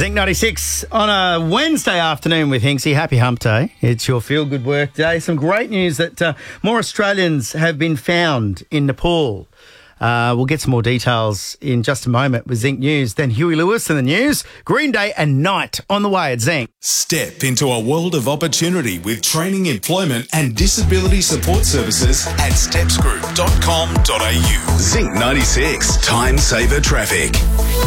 Zinc 96 on a Wednesday afternoon with Hinksy. Happy hump day. It's your feel-good work day. Some great news that more Australians have been found in Nepal. We'll get some more details in just a moment with Zinc News. Then Huey Lewis in the news. Green Day and Night on the way at Zinc. Step into a world of opportunity with training, employment and disability support services at stepsgroup.com.au. Zinc 96. Time saver traffic.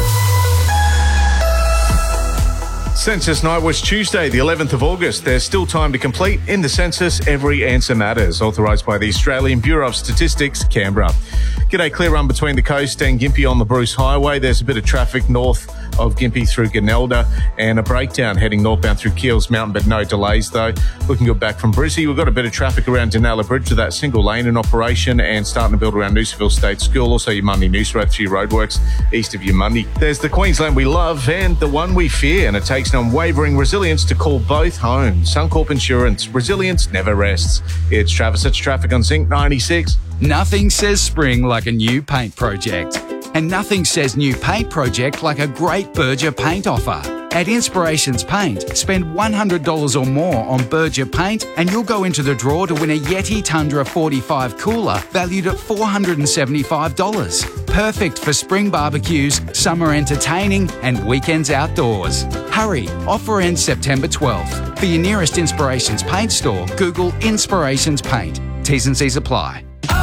Census night was Tuesday, the 11th of August. There's still time to complete. In the census, every answer matters. Authorised by the Australian Bureau of Statistics, Canberra. G'day, clear run between the coast and Gympie on the Bruce Highway. There's a bit of traffic north of Gympie through Gunelda and a breakdown heading northbound through Keels Mountain, but no delays though. Looking good back from Brizzy. We've got a bit of traffic around Dunella Bridge with that single lane in operation and starting to build around Noosaville State School. Also your Mundy Noose Road through your roadworks east of your Mundy. There's the Queensland we love and the one we fear, and it takes an unwavering resilience to call both home. Suncorp Insurance. Resilience never rests. It's Travis. It's traffic on Zinc 96. Nothing says spring like a new paint project. And nothing says new paint project like a great Berger paint offer. At Inspirations Paint, spend $100 or more on Berger paint and you'll go into the draw to win a Yeti Tundra 45 cooler valued at $475. Perfect for spring barbecues, summer entertaining and weekends outdoors. Hurry, offer ends September 12th. For your nearest Inspirations Paint store, Google Inspirations Paint. T's and C's apply.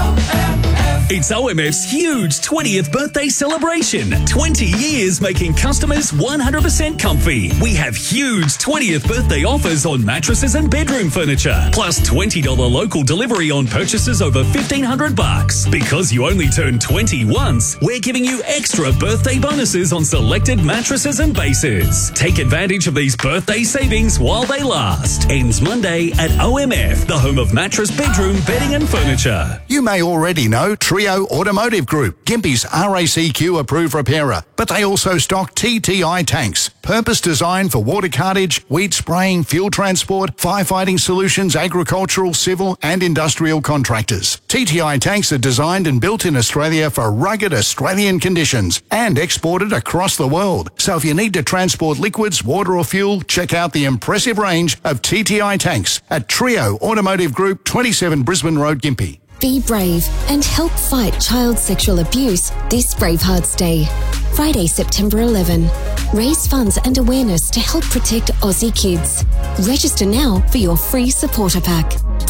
It's OMF's huge 20th birthday celebration. 20 years making customers 100% comfy. We have huge 20th birthday offers on mattresses and bedroom furniture. Plus $20 local delivery on purchases over $1,500. Because you only turn 20 once, we're giving you extra birthday bonuses on selected mattresses and bases. Take advantage of these birthday savings while they last. Ends Monday at OMF, the home of mattress, bedroom, bedding and furniture. You may already know Trio Automotive Group, Gympie's RACQ approved repairer, but they also stock TTI tanks, purpose designed for water cartage, weed spraying, fuel transport, firefighting solutions, agricultural, civil and industrial contractors. TTI tanks are designed and built in Australia for rugged Australian conditions and exported across the world. So if you need to transport liquids, water or fuel, check out the impressive range of TTI tanks at Trio Automotive Group, 27 Brisbane Road, Gympie. Be brave and help fight child sexual abuse this Bravehearts Day. Friday, September 11. Raise funds and awareness to help protect Aussie kids. Register now for your free supporter pack.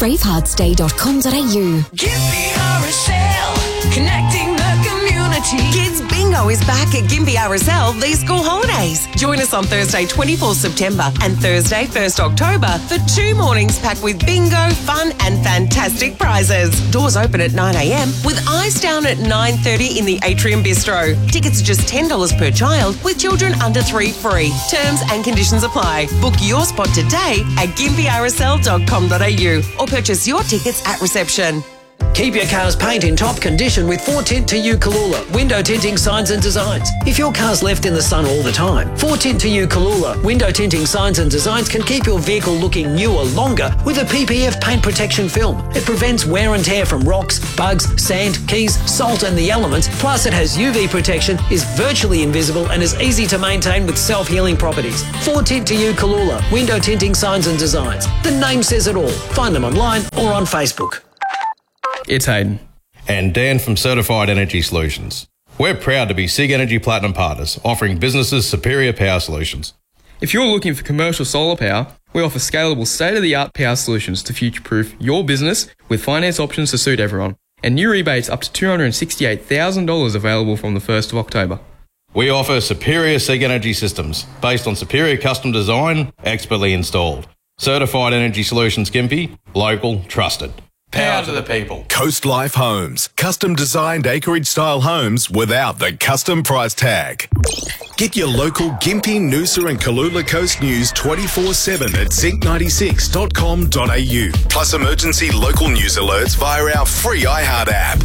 braveheartsday.com.au. Gympie RSL, connecting the community. Kids Bingo is back at Gympie RSL these school holidays. Join us on Thursday, 24th September and Thursday, 1st October for 2 mornings packed with bingo, fun and fantastic prizes. Doors open at 9 a.m. with eyes down at 9:30 in the Atrium Bistro. Tickets are just $10 per child with children under 3 free. Terms and conditions apply. Book your spot today at gympiersl.com.au or purchase your tickets at reception. Keep your car's paint in top condition with 4Tint to You Kalula window tinting signs and designs. If your car's left in the sun all the time, 4Tint to You Kalula window tinting signs and designs can keep your vehicle looking newer longer with a PPF paint protection film. It prevents wear and tear from rocks, bugs, sand, keys, salt and the elements. Plus it has UV protection, is virtually invisible and is easy to maintain with self-healing properties. 4Tint to You Kalula window tinting signs and designs. The name says it all. Find them online or on Facebook. It's Hayden. And Dan from Certified Energy Solutions. We're proud to be SIG Energy Platinum partners, offering businesses superior power solutions. If you're looking for commercial solar power, we offer scalable state-of-the-art power solutions to future-proof your business with finance options to suit everyone. And new rebates up to $268,000 available from the 1st of October. We offer superior SIG Energy systems based on superior custom design, expertly installed. Certified Energy Solutions Gympie, local, trusted. Power to the people. Coast Life Homes. Custom designed acreage-style homes without the custom price tag. Get your local Gympie, Noosa and Kalula Coast news 24/7 at zinc96.com.au. Plus emergency local news alerts via our free iHeart app.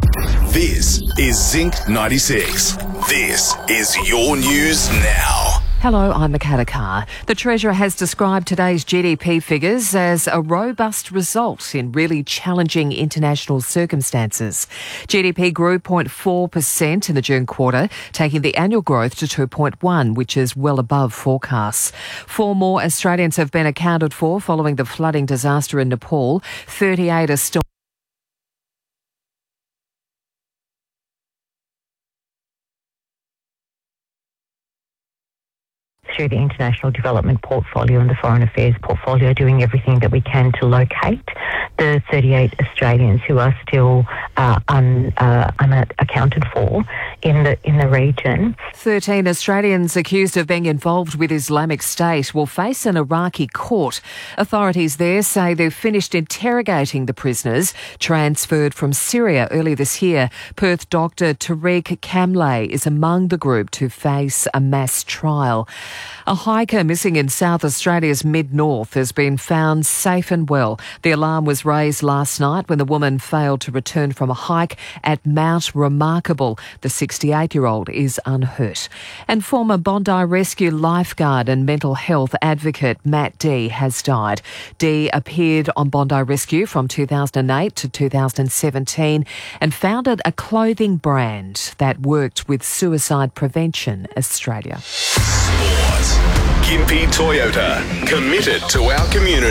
This is Zinc 96. This is your news now. Hello, I'm Makata Carr. The Treasurer has described today's GDP figures as a robust result in really challenging international circumstances. GDP grew 0.4% in the June quarter, taking the annual growth to 2.1%, which is well above forecasts. 4 more Australians have been accounted for following the flooding disaster in Nepal. 38 are still through the international development portfolio and the foreign affairs portfolio, doing everything that we can to locate the 38 Australians who are still unaccounted for in the region. 13 Australians accused of being involved with Islamic State will face an Iraqi court. Authorities there say they've finished interrogating the prisoners transferred from Syria early this year. Perth doctor Tariq Kamlay is among the group to face a mass trial. A hiker missing in South Australia's mid-north has been found safe and well. The alarm was raised last night when the woman failed to return from a hike at Mount Remarkable. The 68-year-old is unhurt. And former Bondi Rescue lifeguard and mental health advocate Matt Dee has died. Dee appeared on Bondi Rescue from 2008 to 2017 and founded a clothing brand that worked with Suicide Prevention Australia. Gympie Toyota, committed to our community.